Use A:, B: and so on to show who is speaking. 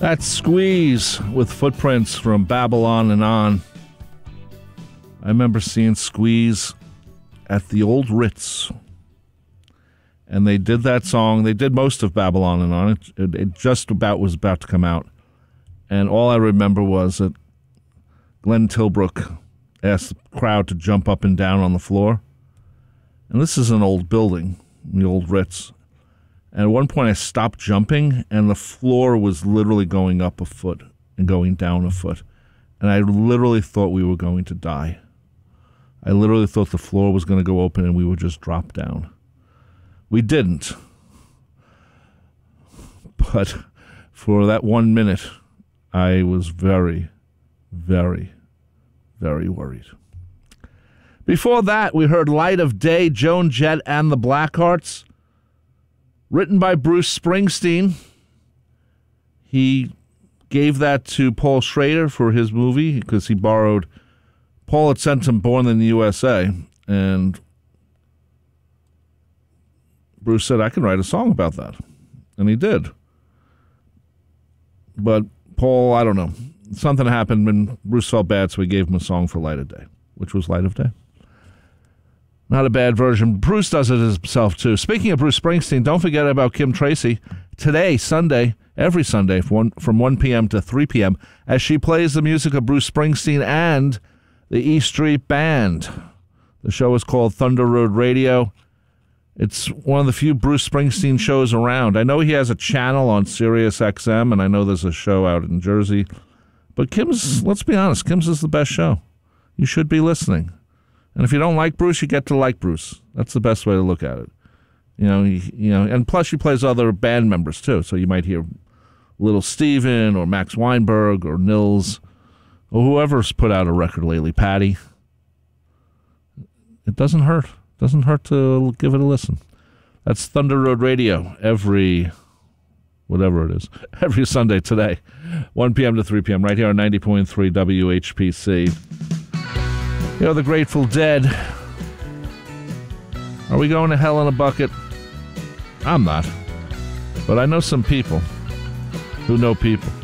A: That's Squeeze with Footprints from Babylon and On. I remember seeing Squeeze at the old Ritz. And they did that song. They did most of Babylon and On. It just about was about to come out. And all I remember was that Glenn Tilbrook asked the crowd to jump up and down on the floor. And this is an old building, the old Ritz. And at one point I stopped jumping, and the floor was literally going up a foot and going down a foot. And I literally thought we were going to die. I literally thought the floor was going to go open and we would just drop down. We didn't. But for that 1 minute, I was very, very, very worried. Before that, we heard Light of Day, Joan Jett and the Blackhearts. Written by Bruce Springsteen. He gave that to Paul Schrader for his movie because he borrowed. Paul had sent him Born in the USA, and Bruce said, I can write a song about that. And he did. But Paul, I don't know. Something happened and Bruce felt bad, so he gave him a song for Light of Day, which was Light of Day. Not a bad version. Bruce does it himself, too. Speaking of Bruce Springsteen, don't forget about Kim Tracy. Today, Sunday, every Sunday, from 1 p.m. to 3 p.m., as she plays the music of Bruce Springsteen and the E Street Band. The show is called Thunder Road Radio. It's one of the few Bruce Springsteen shows around. I know he has a channel on Sirius XM, and I know there's a show out in Jersey. But Kim's, let's be honest, Kim's is the best show. You should be listening. And if you don't like Bruce, you get to like Bruce. That's the best way to look at it. You know, and plus she plays other band members too. So you might hear Little Steven or Max Weinberg or Nils or whoever's put out a record lately, Patty. It doesn't hurt. It doesn't hurt to give it a listen. That's Thunder Road Radio every Sunday today, 1 p.m. to 3 p.m. right here on 90.3 WHPC. You know, the Grateful Dead. Are we going to hell in a bucket? I'm not. But I know some people who know people.